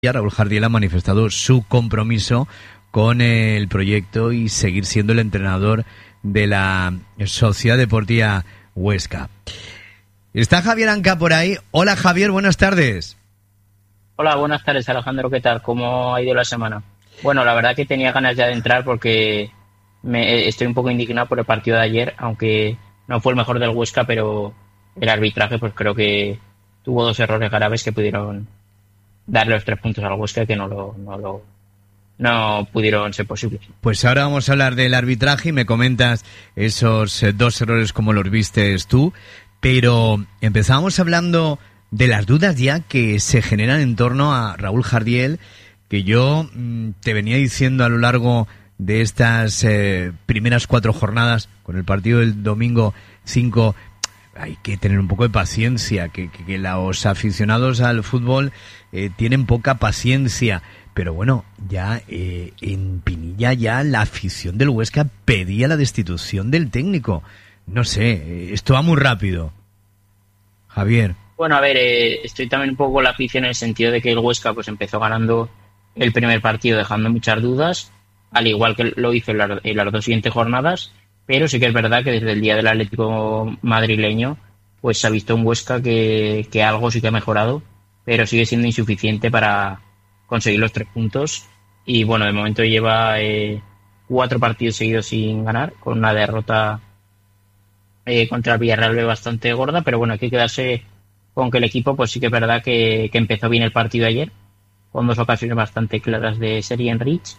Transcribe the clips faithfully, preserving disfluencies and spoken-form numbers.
Raúl Jardiel ha manifestado su compromiso con el proyecto y seguir siendo el entrenador de la Sociedad Deportiva Huesca. Está Javier Anca por ahí. Hola Javier, buenas tardes. Hola, buenas tardes Alejandro, ¿qué tal? ¿Cómo ha ido la semana? Bueno, la verdad que tenía ganas ya de entrar porque me, estoy un poco indignado por el partido de ayer, aunque no fue el mejor del Huesca, pero el arbitraje pues creo que tuvo dos errores graves que pudieron darle los tres puntos al Huesca que no lo, no lo no pudieron ser posibles. Pues ahora vamos a hablar del arbitraje y me comentas esos eh, dos errores como los vistes tú, pero empezábamos hablando de las dudas ya que se generan en torno a Raúl Jardiel, que yo mmm, te venía diciendo a lo largo de estas eh, primeras cuatro jornadas, con el partido del domingo cinco, hay que tener un poco de paciencia, que, que, que los aficionados al fútbol eh, tienen poca paciencia, pero bueno, ya eh, en Pinilla ya la afición del Huesca pedía la destitución del técnico. No sé, eh, esto va muy rápido. Javier. Bueno, a ver, eh, estoy también un poco con la afición en el sentido de que el Huesca pues empezó ganando el primer partido dejando muchas dudas, al igual que lo hizo en, la, en las dos siguientes jornadas, pero sí que es verdad que desde el día del Atlético madrileño pues se ha visto un Huesca que, que algo sí que ha mejorado, pero sigue siendo insuficiente para conseguir los tres puntos y bueno, de momento lleva eh, cuatro partidos seguidos sin ganar, con una derrota eh, contra el Villarreal bastante gorda, pero bueno, hay que quedarse con que el equipo pues sí que es verdad que, que empezó bien el partido ayer, con dos ocasiones bastante claras de Sergi Enrich.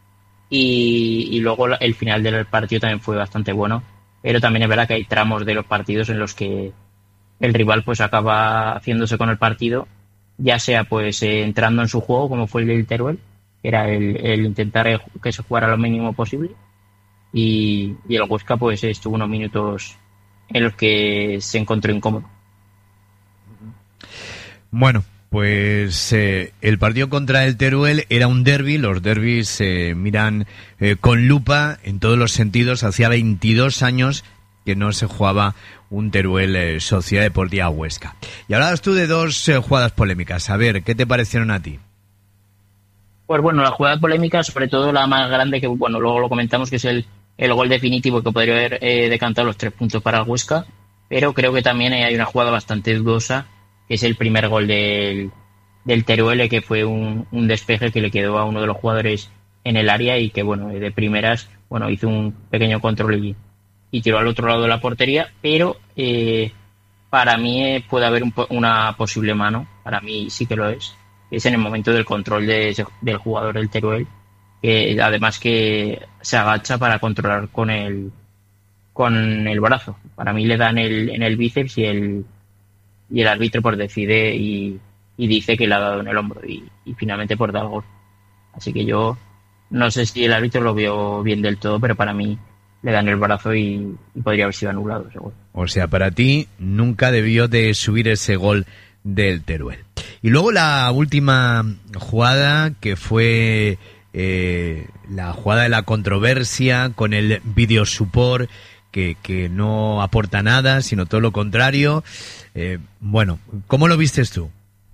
Y, y luego el final del partido también fue bastante bueno, pero también es verdad que hay tramos de los partidos en los que el rival pues acaba haciéndose con el partido, ya sea pues eh, entrando en su juego como fue el del Teruel, que era el, el intentar que se jugara lo mínimo posible, y, y el Huesca pues estuvo unos minutos en los que se encontró incómodo. Bueno, pues eh, el partido contra el Teruel era un derbi. Los derbis se eh, miran eh, con lupa en todos los sentidos. Hacía veintidós años que no se jugaba un Teruel eh, Sociedad Deportiva Huesca. Y hablabas tú de dos eh, jugadas polémicas. A ver, ¿qué te parecieron a ti? Pues bueno, la jugada polémica, sobre todo la más grande, que bueno, luego lo comentamos, que es el, el gol definitivo que podría haber eh, decantado los tres puntos para el Huesca, pero creo que también hay una jugada bastante dudosa, que es el primer gol del, del Teruel, que fue un, un despeje que le quedó a uno de los jugadores en el área y que, bueno, de primeras, bueno, hizo un pequeño control y, y tiró al otro lado de la portería, pero eh, para mí eh, puede haber un, una posible mano, para mí sí que lo es, es en el momento del control de ese, del jugador del Teruel, que además que se agacha para controlar con el, con el brazo. Para mí le dan el, en el bíceps y el y el árbitro pues decide y, y dice que le ha dado en el hombro y, y finalmente por dar gol. Así que yo no sé si el árbitro lo vio bien del todo, pero para mí le dan el brazo y, y podría haber sido anulado ese gol. O sea, para ti nunca debió de subir ese gol del Teruel. Y luego la última jugada, que fue eh, la jugada de la controversia con el video support, que, que no aporta nada, sino todo lo contrario. Eh, bueno, ¿cómo lo vistes tú?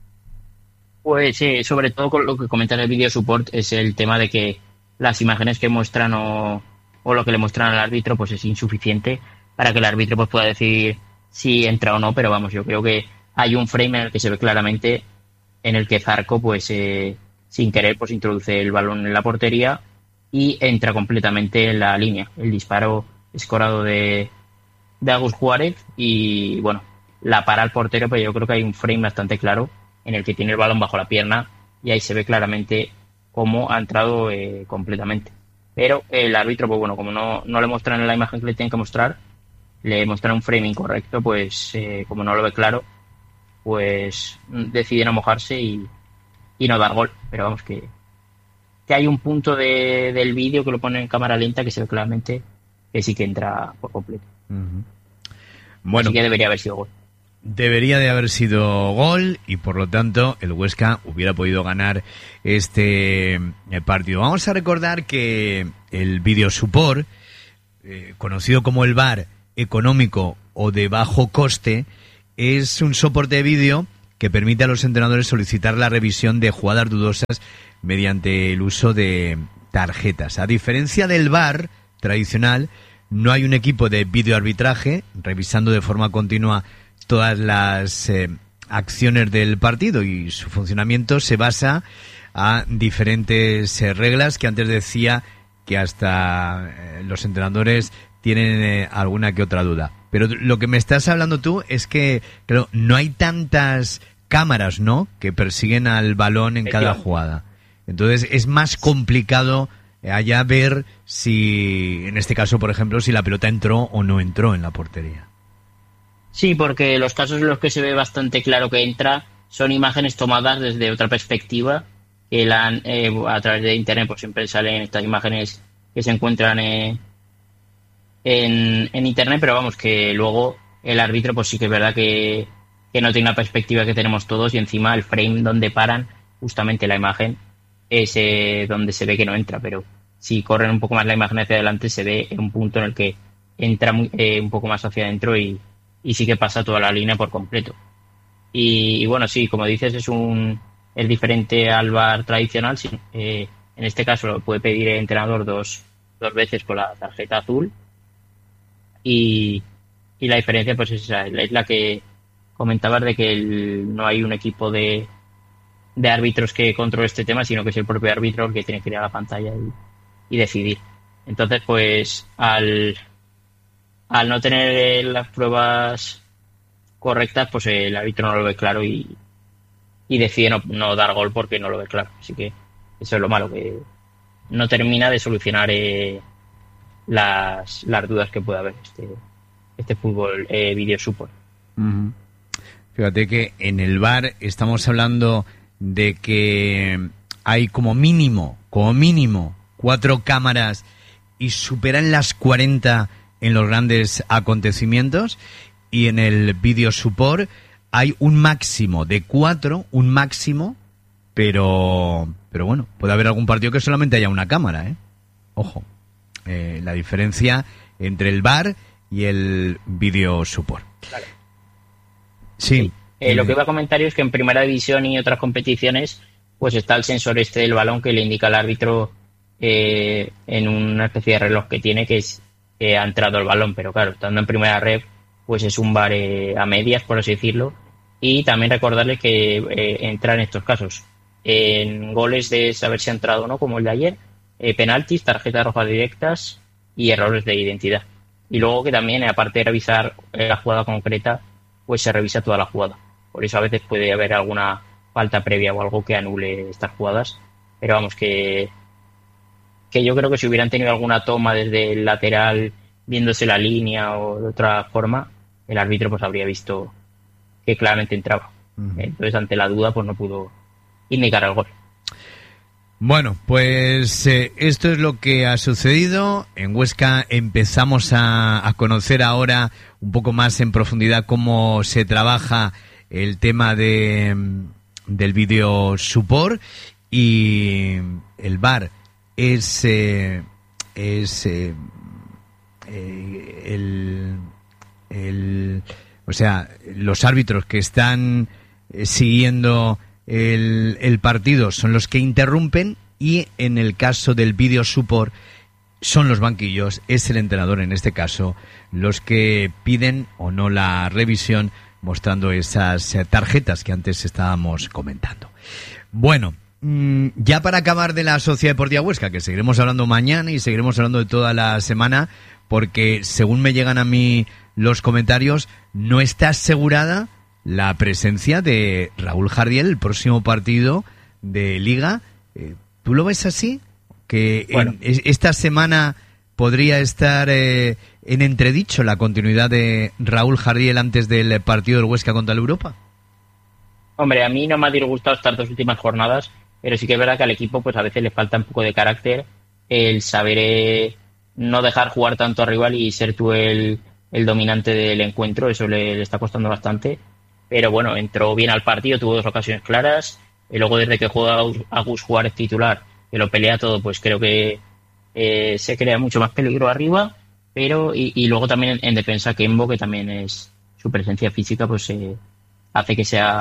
Pues sí, sobre todo con lo que comenta en el video support es el tema de que las imágenes que muestran o, o lo que le muestran al árbitro pues es insuficiente para que el árbitro pues pueda decidir si entra o no, pero vamos, yo creo que hay un frame en el que se ve claramente en el que Zarco pues eh, sin querer pues introduce el balón en la portería y entra completamente en la línea. El disparo escorado de, de Agus Juárez y bueno, la para al portero, pero yo creo que hay un frame bastante claro en el que tiene el balón bajo la pierna y ahí se ve claramente cómo ha entrado eh, completamente. Pero el árbitro, pues bueno, como no, no le muestran la imagen que le tienen que mostrar, le muestran un frame incorrecto, pues eh, como no lo ve claro, pues decide no mojarse y, y no dar gol. Pero vamos, que, que hay un punto de, del vídeo que lo pone en cámara lenta que se ve claramente que sí que entra por completo. Uh-huh. Bueno, así que debería haber sido gol. Debería de haber sido gol y por lo tanto el Huesca hubiera podido ganar este partido. Vamos a recordar que el video support, eh, conocido como el V A R económico o de bajo coste, es un soporte de vídeo que permite a los entrenadores solicitar la revisión de jugadas dudosas mediante el uso de tarjetas. A diferencia del V A R tradicional, no hay un equipo de videoarbitraje revisando de forma continua todas las eh, acciones del partido, y su funcionamiento se basa a diferentes eh, reglas que antes decía que hasta eh, los entrenadores tienen eh, alguna que otra duda. Pero lo que me estás hablando tú es que, claro, no hay tantas cámaras, ¿no?, que persiguen al balón en cada jugada. Entonces es más complicado allá ver si, en este caso, por ejemplo, si la pelota entró o no entró en la portería. Sí, porque los casos en los que se ve bastante claro que entra son imágenes tomadas desde otra perspectiva, que la, eh, a través de internet pues siempre salen estas imágenes que se encuentran eh, en, en internet, pero vamos, que luego el árbitro pues sí que es verdad que, que no tiene la perspectiva que tenemos todos, y encima el frame donde paran justamente la imagen es eh, donde se ve que no entra, pero si corren un poco más la imagen hacia adelante se ve un punto en el que entra muy, eh, un poco más hacia adentro y, y sí que pasa toda la línea por completo. Y, y bueno, sí, como dices, es un es diferente al V A R tradicional. Sí, eh, en este caso lo puede pedir el entrenador dos, dos veces con la tarjeta azul, y, y la diferencia pues es esa, es la que comentabas de que el, no hay un equipo de de árbitros que controle este tema, sino que es el propio árbitro el que tiene que ir a la pantalla y, y decidir. Entonces, pues al, al no tener las pruebas correctas, pues el árbitro no lo ve claro y, y decide no, no dar gol porque no lo ve claro. Así que eso es lo malo, que no termina de solucionar eh, las, las dudas que puede haber este, este fútbol eh, video support. Uh-huh. Fíjate que en el V A R estamos hablando de que hay como mínimo, como mínimo, cuatro cámaras y superan las cuarenta en los grandes acontecimientos, y en el video support hay un máximo de cuatro, un máximo, pero pero bueno, puede haber algún partido que solamente haya una cámara, ¿eh? Ojo, eh, la diferencia entre el V A R y el video support. Vale. Sí. sí. Eh, lo que iba a comentar es que en primera división y otras competiciones pues está el sensor este del balón que le indica al árbitro eh, en una especie de reloj que tiene, que es que ha entrado el balón, pero claro, estando en primera ref pues es un V A R eh, a medias, por así decirlo. Y también recordarles que eh, entra en estos casos en goles de saber si ha entrado o no, como el de ayer, eh, penaltis, tarjetas rojas directas y errores de identidad. Y luego que también, aparte de revisar eh, la jugada concreta, pues se revisa toda la jugada. Por eso a veces puede haber alguna falta previa o algo que anule estas jugadas. Pero vamos, que, que yo creo que si hubieran tenido alguna toma desde el lateral, viéndose la línea o de otra forma, el árbitro pues habría visto que claramente entraba. Uh-huh. Entonces, ante la duda, pues no pudo indicar el gol. Bueno, pues eh, esto es lo que ha sucedido. En Huesca empezamos a, a conocer ahora un poco más en profundidad cómo se trabaja el tema de del video support, y el V A R es eh, es eh, eh, el, el o sea, los árbitros que están eh, siguiendo el, el partido son los que interrumpen, y en el caso del video support son los banquillos, es el entrenador en este caso, los que piden o no la revisión, mostrando esas tarjetas que antes estábamos comentando. Bueno, ya para acabar de la Sociedad Deportiva Huesca, que seguiremos hablando mañana y seguiremos hablando de toda la semana, porque según me llegan a mí los comentarios, no está asegurada la presencia de Raúl Jardiel el próximo partido de Liga. ¿Tú lo ves así? Que bueno, en esta semana podría estar eh, en entredicho la continuidad de Raúl Jardiel antes del partido del Huesca contra el Europa. Hombre, a mí no me ha disgustado estas dos últimas jornadas, pero sí que es verdad que al equipo pues a veces le falta un poco de carácter, el saber eh, no dejar jugar tanto al rival y ser tú el, el dominante del encuentro. Eso le, le está costando bastante, pero bueno, entró bien al partido, tuvo dos ocasiones claras, y luego desde que juega Agus Juárez titular, que lo pelea todo, pues creo que eh, se crea mucho más peligro arriba, pero y, y luego también en, en defensa Kembo, que también es su presencia física, pues eh, hace que sea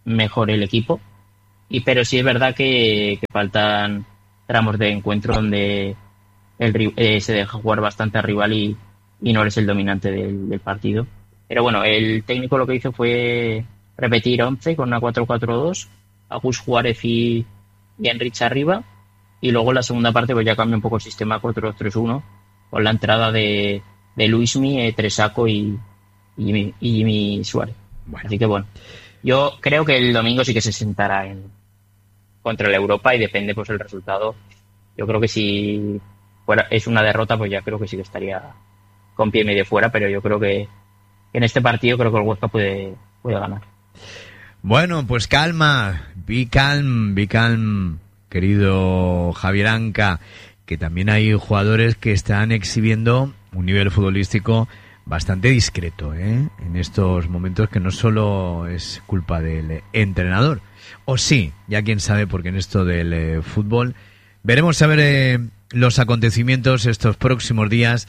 mejor el equipo. Y pero sí es verdad que, que faltan tramos de encuentro donde el, eh, se deja jugar bastante al rival y, y no eres el dominante del, del partido. Pero bueno, el técnico lo que hizo fue repetir once con una cuatro cuatro dos, Agus Juárez y, y Enrich arriba, y luego en la segunda parte pues ya cambia un poco el sistema cuatro dos tres uno con la entrada de, de Luismi, eh, Tresaco y, y, Jimmy, y Jimmy Suárez. Bueno. Así que bueno, yo creo que el domingo sí que se sentará en contra el Europa y depende pues el resultado. Yo creo que si fuera es una derrota pues ya creo que sí que estaría con pie y medio fuera, pero yo creo que en este partido creo que el Huesca puede, puede ganar. Bueno, pues calma, be calm, be calm, querido Javier Anca, que también hay jugadores que están exhibiendo un nivel futbolístico bastante discreto, ¿eh? En estos momentos, que no solo es culpa del entrenador, o sí, ya quién sabe, porque en esto del eh, fútbol veremos a ver eh, los acontecimientos estos próximos días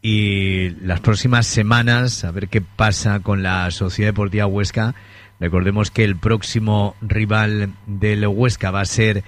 y las próximas semanas, a ver qué pasa con la Sociedad Deportiva Huesca. Recordemos que el próximo rival del Huesca va a ser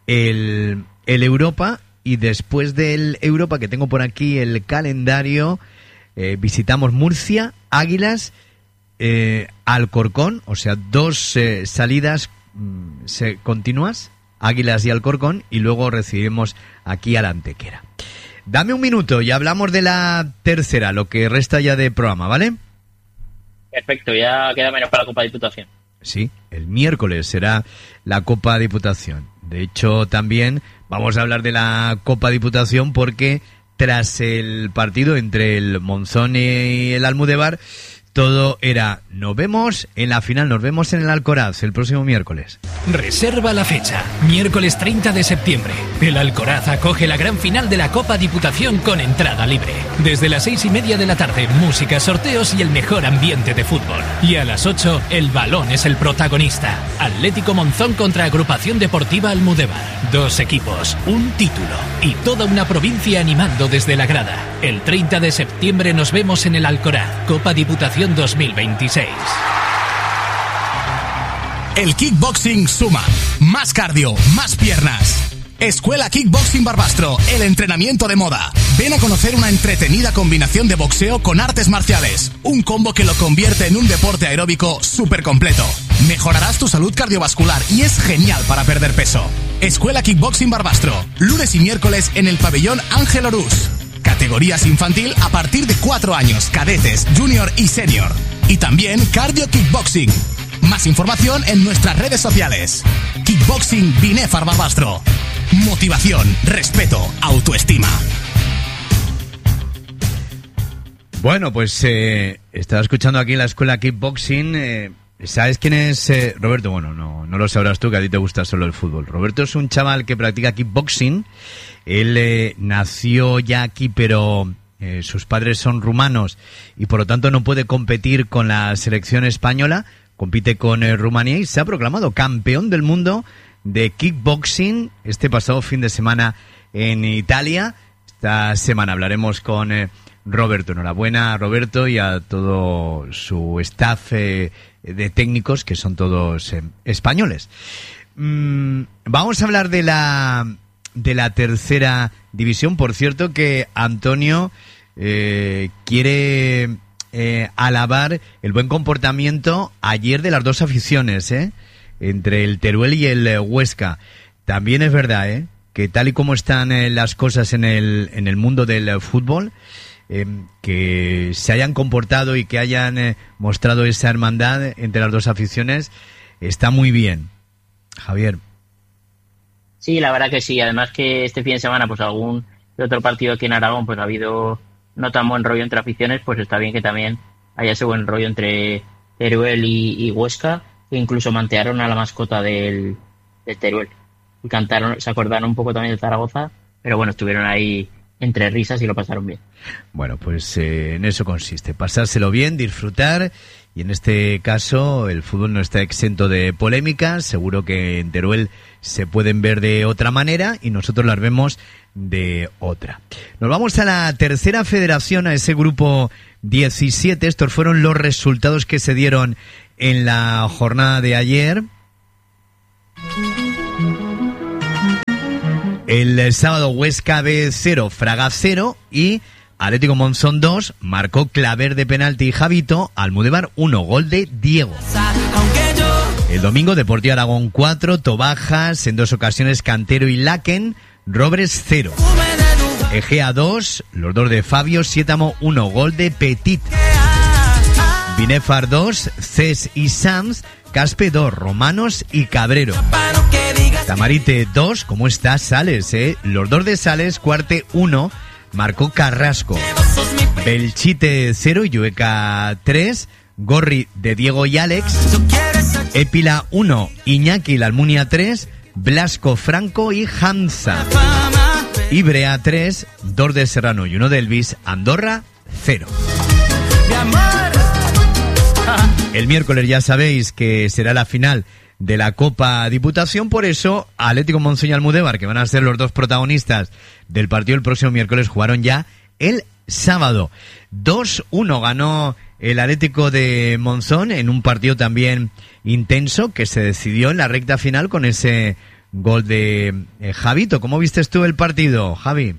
el, el Europa, y después del Europa, que tengo por aquí el calendario, eh, visitamos Murcia, Águilas, eh, Alcorcón, o sea, dos eh, salidas mm, se, continuas, Águilas y Alcorcón, y luego recibimos aquí a la Antequera. Dame un minuto y hablamos de la tercera, lo que resta ya de programa, ¿vale? Perfecto, ya queda menos para la Copa Diputación. Sí, el miércoles será la Copa Diputación. De hecho, también vamos a hablar de la Copa Diputación porque tras el partido entre el Monzón y el Almudévar, todo era, nos vemos en la final, nos vemos en el Alcoraz el próximo miércoles. Reserva la fecha, miércoles treinta de septiembre. El Alcoraz acoge la gran final de la Copa Diputación con entrada libre. Desde las seis y media de la tarde, música, sorteos y el mejor ambiente de fútbol. Y a las ocho, el balón es el protagonista. Atlético Monzón contra Agrupación Deportiva Almudévar. Dos equipos, un título y toda una provincia animando desde la grada. El treinta de septiembre nos vemos en el Alcoraz, Copa Diputación dos mil veintiséis. El kickboxing suma. Más cardio, más piernas. Escuela Kickboxing Barbastro, el entrenamiento de moda. Ven a conocer una entretenida combinación de boxeo con artes marciales. Un combo que lo convierte en un deporte aeróbico súper completo. Mejorarás tu salud cardiovascular y es genial para perder peso. Escuela Kickboxing Barbastro, lunes y miércoles en el pabellón Ángel Orús. Categorías infantil a partir de cuatro años, cadetes, junior y senior. Y también cardio kickboxing. Más información en nuestras redes sociales. Kickboxing Binefar Barbastro. Motivación, respeto, autoestima. Bueno, pues eh, estaba escuchando aquí en la escuela Kickboxing. Eh, ¿Sabes quién es eh, Roberto? Bueno, no, no lo sabrás tú, que a ti te gusta solo el fútbol. Roberto es un chaval que practica kickboxing. Él eh, nació ya aquí, pero eh, sus padres son rumanos y por lo tanto no puede competir con la selección española. Compite con eh, Rumanía y se ha proclamado campeón del mundo de kickboxing este pasado fin de semana en Italia. Esta semana hablaremos con eh, Roberto. Enhorabuena a Roberto y a todo su staff eh, de técnicos, que son todos eh, españoles. Mm, vamos a hablar de la de la tercera división. Por cierto, que Antonio eh, quiere eh, alabar el buen comportamiento ayer de las dos aficiones, ¿eh? Entre el Teruel y el Huesca. También es verdad, ¿eh?, que tal y como están eh, las cosas en el en el mundo del fútbol, eh, que se hayan comportado y que hayan eh, mostrado esa hermandad entre las dos aficiones, está muy bien. Javier. Sí, la verdad que sí. Además que este fin de semana, pues algún otro partido aquí en Aragón, pues ha habido no tan buen rollo entre aficiones, pues está bien que también haya ese buen rollo entre Teruel y, y Huesca, que incluso mantearon a la mascota del, del Teruel. Y cantaron, se acordaron un poco también de Zaragoza, pero bueno, estuvieron ahí entre risas y lo pasaron bien. Bueno, pues eh, en eso consiste, pasárselo bien, disfrutar, y en este caso el fútbol no está exento de polémicas. Seguro que en Teruel se pueden ver de otra manera y nosotros las vemos de otra. Nos vamos a la tercera federación, a ese grupo diecisiete. Estos fueron los resultados que se dieron en la jornada de ayer. El sábado Huesca B cero, Fraga cero y Atlético Monzón dos, marcó Claver de penalti y Javito, Almudévar uno, gol de Diego. El domingo Deportivo Aragón cuatro, Tobajas, en dos ocasiones Cantero y Laken, Robres cero. Egea dos, los dos de Fabio, Sietamo uno, gol de Petit. Binefar dos, Ces y Sams, Caspe dos, Romanos y Cabrero. Tamarite dos, ¿cómo estás, Sales? Eh? Los dos de Sales, Cuarte uno, marcó Carrasco. Belchite cero, Llueca tres, Gorri de Diego y Alex. Épila uno, Iñaki y la Almunia tres, Blasco, Franco y Hamza. Ibrea tres, dos de Serrano y uno de Elvis, Andorra cero. El miércoles ya sabéis que será la final de la Copa Diputación, por eso Atlético Monzón y Almudévar, que van a ser los dos protagonistas del partido el próximo miércoles, jugaron ya el sábado. dos uno ganó el Atlético de Monzón en un partido también intenso que se decidió en la recta final con ese gol de eh, Javito. ¿Cómo vistes tú el partido, Javi?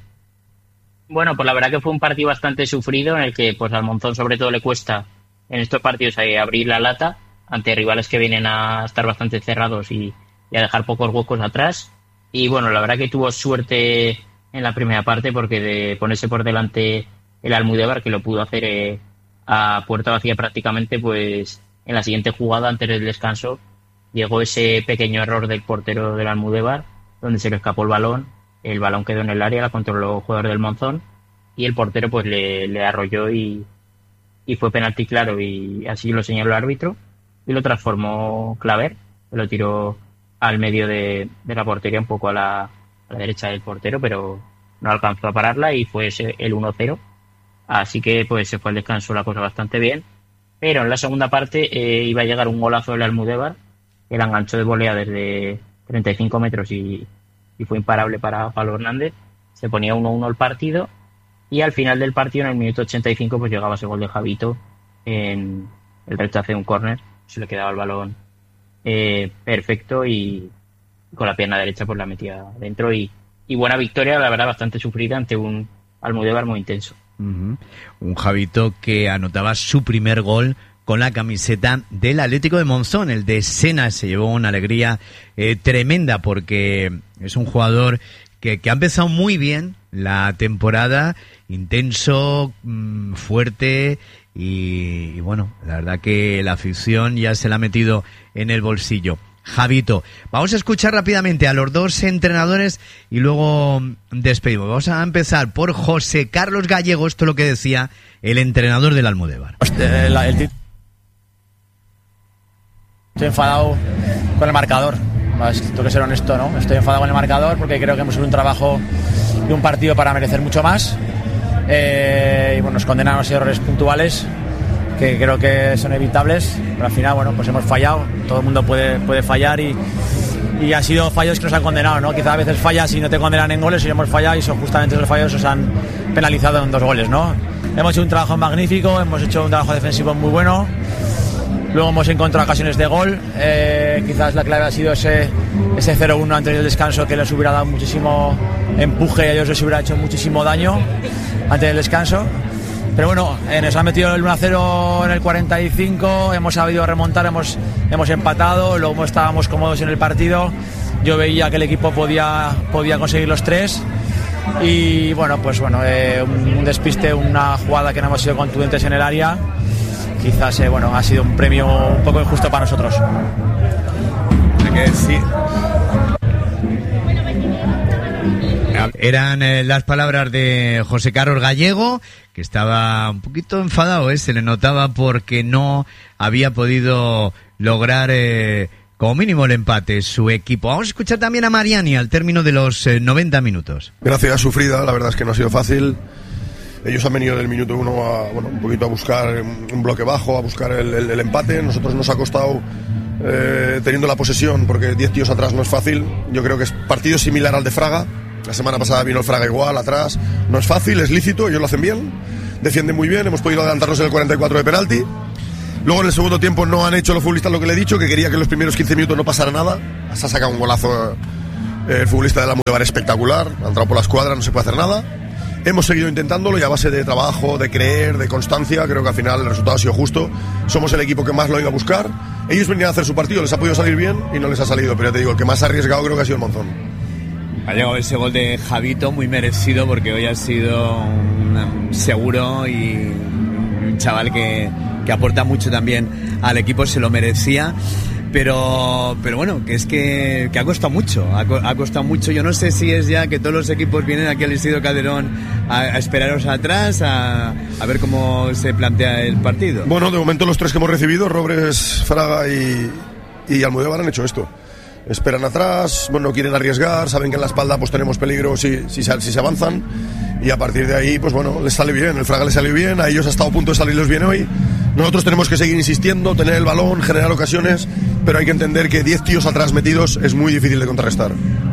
Bueno, pues la verdad que fue un partido bastante sufrido en el que pues al Monzón sobre todo le cuesta en estos partidos a abrir la lata ante rivales que vienen a estar bastante cerrados y, y a dejar pocos huecos atrás. Y bueno, la verdad que tuvo suerte en la primera parte porque de ponerse por delante el Almudévar, que lo pudo hacer eh, a puerta vacía prácticamente, pues en la siguiente jugada antes del descanso llegó ese pequeño error del portero del Almudévar donde se le escapó el balón, el balón quedó en el área, la controló el jugador del Monzón y el portero pues le, le arrolló y, y fue penalti claro, y así lo señaló el árbitro y lo transformó Claver, que lo tiró al medio de, de la portería, un poco a la, a la derecha del portero, pero no alcanzó a pararla y fue ese, el uno cero. Así que pues se fue al descanso la cosa bastante bien, pero en la segunda parte eh, iba a llegar un golazo del Almudévar, que la enganchó de volea desde treinta y cinco metros y, y fue imparable para Pablo Hernández. Se ponía uno uno el partido y al final del partido, en el minuto ochenta y cinco, pues llegaba ese gol de Javito en el rechace de un córner. Se le quedaba el balón eh, perfecto y con la pierna derecha pues la metía dentro y, y buena victoria, la verdad bastante sufrida ante un Almudévar muy intenso. Uh-huh. Un Javito que anotaba su primer gol con la camiseta del Atlético de Monzón. El de Sena se llevó una alegría eh, tremenda porque es un jugador que, que ha empezado muy bien la temporada, intenso, mmm, fuerte y, y bueno, la verdad que la afición ya se la ha metido en el bolsillo. Javito, vamos a escuchar rápidamente a los dos entrenadores y luego despedimos. Vamos a empezar por José Carlos Gallego. Esto es lo que decía el entrenador del Almudévar. El, el, el... Estoy enfadado con el marcador, tengo que ser honesto, ¿no? Estoy enfadado con el marcador porque creo que hemos hecho un trabajo de un partido para merecer mucho más eh, y bueno, nos condenan a los errores puntuales que creo que son evitables, pero al final, bueno, pues hemos fallado, todo el mundo puede, puede fallar y, y ha sido fallos que nos han condenado, ¿no? Quizás a veces fallas y no te condenan en goles y hemos fallado y son justamente esos fallos nos han penalizado en dos goles, ¿no? Hemos hecho un trabajo magnífico, hemos hecho un trabajo defensivo muy bueno, luego hemos encontrado ocasiones de gol, eh, quizás la clave ha sido ese, ese cero uno antes del descanso que les hubiera dado muchísimo empuje y a ellos les hubiera hecho muchísimo daño antes del descanso. Pero bueno, eh, nos han metido el uno a cero en el cuarenta y cinco, hemos sabido remontar, hemos, hemos empatado, luego estábamos cómodos en el partido, yo veía que el equipo podía, podía conseguir los tres y bueno, pues bueno, eh, un, un despiste, una jugada que no hemos sido contundentes en el área, quizás eh, bueno, ha sido un premio un poco injusto para nosotros. Hay que decir... Eran eh, las palabras de José Carlos Gallego, que estaba un poquito enfadado, ¿eh? Se le notaba porque no había podido lograr eh, como mínimo el empate su equipo. Vamos a escuchar también a Mariani al término de los eh, noventa minutos. Gracias, sufrida, la verdad es que no ha sido fácil. Ellos han venido del minuto uno a, bueno, un poquito a buscar un bloque bajo, a buscar el, el, el empate. Nosotros nos ha costado eh, teniendo la posesión, porque diez tíos atrás no es fácil. Yo creo que es partido similar al de Fraga. La semana pasada vino el Fraga igual, atrás. No es fácil, es lícito, ellos lo hacen bien, defienden muy bien, hemos podido adelantarnos en el cuarenta y cuatro de penalti. Luego en el segundo tiempo no han hecho los futbolistas lo que le he dicho, que quería que en los primeros quince minutos no pasara nada. Se ha sacado un golazo eh, el futbolista de la Almudévar espectacular, ha entrado por la escuadra, no se puede hacer nada. Hemos seguido intentándolo y a base de trabajo, de creer, de constancia, creo que al final el resultado ha sido justo. Somos el equipo que más lo ha ido a buscar. Ellos venían a hacer su partido, les ha podido salir bien y no les ha salido, pero ya te digo, el que más ha arriesgado creo que ha sido el Monzón. Ha llegado ese gol de Javito, muy merecido, porque hoy ha sido un seguro y un chaval que, que aporta mucho también al equipo, se lo merecía. Pero pero bueno, que es que, que ha costado mucho, ha, ha costado mucho. Yo no sé si es ya que todos los equipos vienen aquí al Isidro Calderón a, a esperaros atrás, a, a ver cómo se plantea el partido. Bueno, de momento los tres que hemos recibido, Robres, Fraga y, y Almudévar, han hecho esto. Esperan atrás, bueno, quieren arriesgar, saben que en la espalda pues tenemos peligro si, si, si se avanzan, y a partir de ahí, pues bueno, les sale bien, el Fraga les salió bien, a ellos ha estado a punto de salirles bien hoy. Nosotros tenemos que seguir insistiendo, tener el balón, generar ocasiones, pero hay que entender que diez tíos atrás metidos es muy difícil de contrarrestar.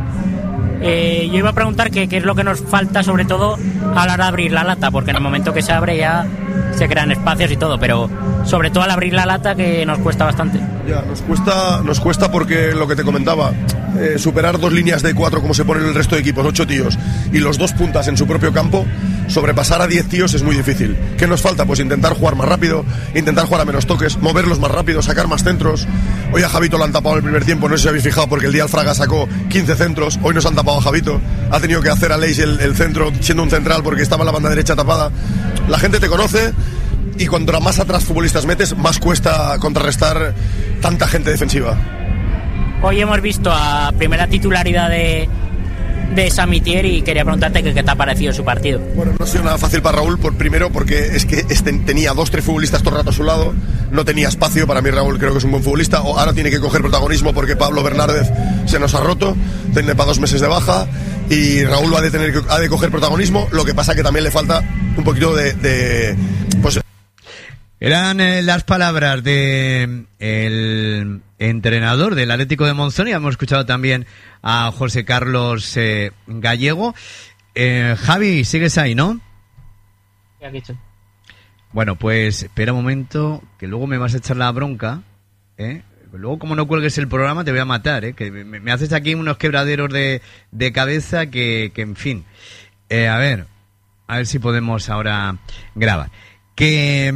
Eh, yo iba a preguntar qué es lo que nos falta, sobre todo a la hora de abrir la lata, porque en el momento que se abre ya se crean espacios y todo, pero sobre todo al abrir la lata, que nos cuesta bastante. Ya, nos cuesta, nos cuesta porque lo que te comentaba, eh, superar dos líneas de cuatro como se ponen el resto de equipos, ocho tíos, y los dos puntas en su propio campo, sobrepasar a diez tíos es muy difícil. ¿Qué nos falta? Pues intentar jugar más rápido, intentar jugar a menos toques, moverlos más rápido, sacar más centros. Hoy a Javito lo han tapado en el primer tiempo, no sé si habéis fijado, porque el día el Fraga sacó quince centros, hoy nos han tapado a Javito, ha tenido que hacer a Leis el, el centro siendo un central porque estaba en la banda derecha tapada. La gente te conoce y cuanto más atrás futbolistas metes, más cuesta contrarrestar tanta gente defensiva. Hoy hemos visto a primera titularidad de, de Samitier y quería preguntarte qué te ha parecido su partido. Bueno, no ha sido nada fácil para Raúl, por primero porque es que este, tenía dos, tres futbolistas todo el rato a su lado, no tenía espacio. Para mí Raúl creo que es un buen futbolista, o ahora tiene que coger protagonismo porque Pablo Bernárdez se nos ha roto, tiene para dos meses de baja y Raúl ha de tener que, ha de coger protagonismo. Lo que pasa que también le falta un poquito de, de pues eran eh, las palabras de el entrenador del Atlético de Monzón, y hemos escuchado también a José Carlos eh, Gallego. Eh, Javi, sigues ahí, ¿no? Sí, aquí estoy. Bueno, pues espera un momento, que luego me vas a echar la bronca, ¿eh? Luego, como no cuelgues el programa, te voy a matar, ¿eh? Que me, me haces aquí unos quebraderos de, de cabeza que, que, en fin. Eh, a ver, a ver si podemos ahora grabar. Que,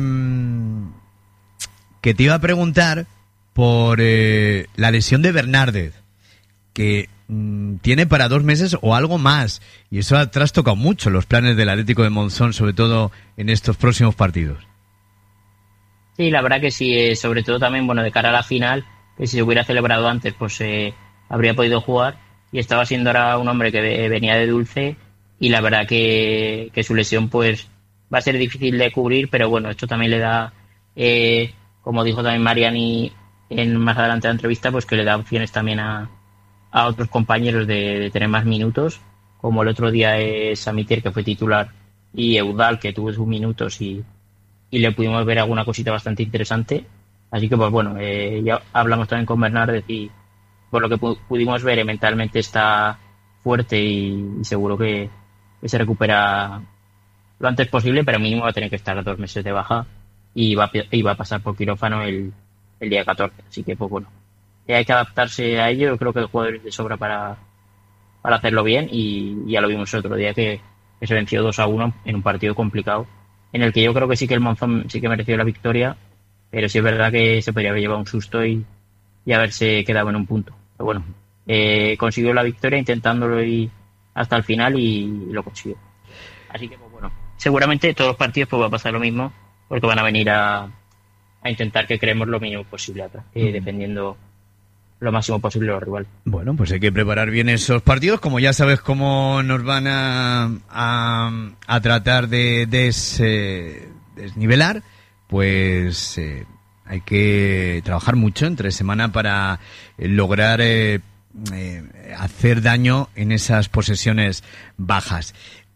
que te iba a preguntar por eh, la lesión de Bernárdez, que mm, tiene para dos meses o algo más, y eso ha trastocado mucho los planes del Atlético de Monzón, sobre todo en estos próximos partidos. Sí, la verdad que sí, eh, sobre todo también, bueno, de cara a la final, que si se hubiera celebrado antes, pues eh, habría podido jugar, y estaba siendo ahora un hombre que venía de Dulce, y la verdad que, que su lesión, pues, va a ser difícil de cubrir, pero bueno, esto también le da, eh, como dijo también Mariani en más adelante de la entrevista, pues que le da opciones también a, a otros compañeros de, de tener más minutos, como el otro día es Samitier, que fue titular, y Eudal, que tuvo sus minutos y, y le pudimos ver alguna cosita bastante interesante. Así que pues bueno, eh, ya hablamos también con Bernárdez y por lo que pu- pudimos ver, mentalmente está fuerte y, y seguro que, que se recupera lo antes posible, pero mínimo va a tener que estar dos meses de baja y va, y va a pasar por quirófano el, el día catorce. Así que, pues bueno, hay que adaptarse a ello. Yo creo que el jugador es de sobra para, para hacerlo bien, y ya lo vimos el otro día que, que se venció dos a uno en un partido complicado, en el que yo creo que sí que el Monzón sí que mereció la victoria, pero sí es verdad que se podría haber llevado un susto y, y haberse quedado en un punto. Pero bueno, eh, consiguió la victoria intentándolo y hasta el final y lo consiguió. Así que, pues bueno, seguramente todos los partidos pues va a pasar lo mismo, porque van a venir a, a intentar que creemos lo mínimo posible atrás, eh, defendiendo lo máximo posible los rivales. Bueno, pues hay que preparar bien esos partidos, como ya sabes cómo nos van a, a, a tratar de des, eh, desnivelar, pues eh, hay que trabajar mucho entre semana para eh, lograr eh, eh, hacer daño en esas posesiones bajas.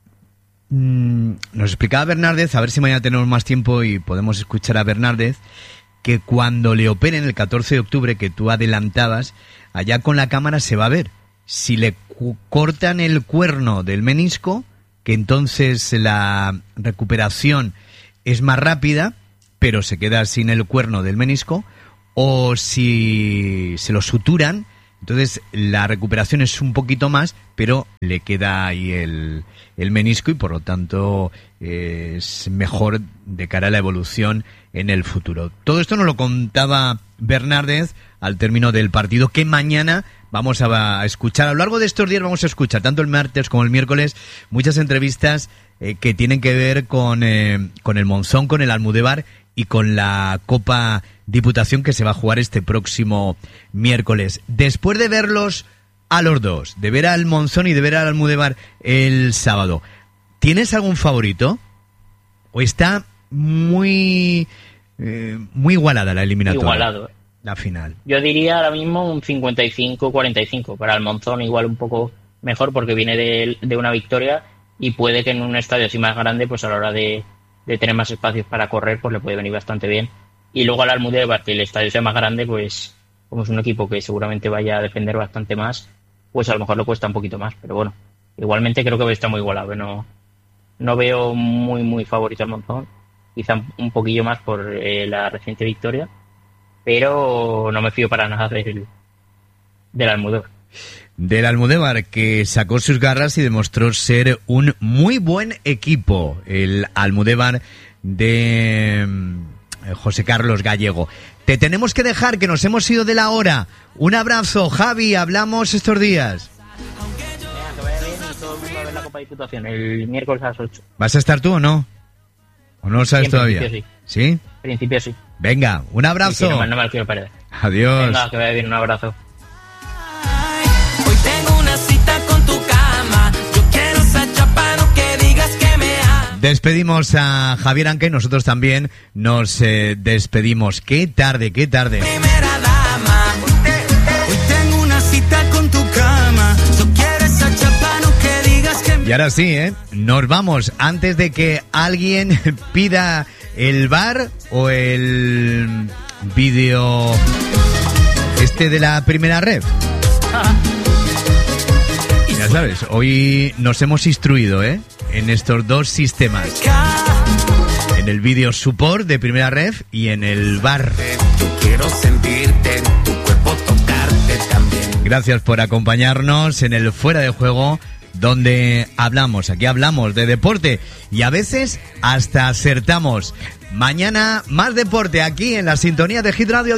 Nos explicaba Bernárdez, a ver si mañana tenemos más tiempo y podemos escuchar a Bernárdez, que cuando le operen el catorce de octubre, que tú adelantabas, allá con la cámara se va a ver si le cu- cortan el cuerno del menisco, que entonces la recuperación es más rápida, pero se queda sin el cuerno del menisco, o si se lo suturan, entonces la recuperación es un poquito más, pero le queda ahí el, el menisco y por lo tanto eh, es mejor de cara a la evolución en el futuro. Todo esto nos lo contaba Bernárdez al término del partido, que mañana vamos a escuchar. A lo largo de estos días vamos a escuchar, tanto el martes como el miércoles, muchas entrevistas eh, que tienen que ver con, eh, con el Monzón, con el Almudévar y con la Copa Diputación que se va a jugar este próximo miércoles. Después de verlos a los dos, de ver al Monzón y de ver al Almudévar el sábado, ¿tienes algún favorito? ¿O está muy eh, muy igualada la eliminatoria? Igualado. La final. Yo diría ahora mismo un cincuenta y cinco cuarenta y cinco. Para el Monzón igual un poco mejor porque viene de, de una victoria y puede que en un estadio así más grande, pues a la hora de, de tener más espacios para correr, pues le puede venir bastante bien. Y luego al Almudévar, que el estadio sea más grande, pues como es un equipo que seguramente vaya a defender bastante más, pues a lo mejor le cuesta un poquito más. Pero bueno, igualmente creo que está muy igualado. No, no veo muy, muy favorito al Monzón. Quizá un poquillo más por eh, la reciente victoria, pero no me fío para nada del, del Almudévar. Del Almudévar, que sacó sus garras y demostró ser un muy buen equipo, el Almudévar de José Carlos Gallego. Te tenemos que dejar, que nos hemos ido de la hora. Un abrazo, Javi, hablamos estos días. Venga, que vaya bien y todo el mundo a ver la Copa Diputación el miércoles a las ocho. ¿Vas a estar tú o no? ¿O no lo sabes Sí, en todavía? principio sí. ¿Sí? En principio sí. Venga, un abrazo. Sí, sí, no, no me lo quiero perder. Adiós. Venga, que vaya bien, un abrazo. Hoy tengo una cita con tu cama. Yo quiero esa chapa, no que digas que me amas. Despedimos a Javier Anca y nosotros también nos eh, despedimos. Qué tarde, qué tarde. Primera dama. Hoy tengo una cita con tu cama. Yo quiero esa chapa, no que digas que me Y ahora sí, ¿eh? Nos vamos antes de que alguien pida el bar o el vídeo este de la primera red. Ya sabes, hoy nos hemos instruido, ¿eh? En estos dos sistemas. En el vídeo support de primera red y en el bar. Yo quiero sentirte, tu cuerpo tocarte también. Gracias por acompañarnos en el Fuera de Juego, donde hablamos, aquí hablamos de deporte y a veces hasta acertamos. Mañana más deporte aquí en la sintonía de Hit Radio.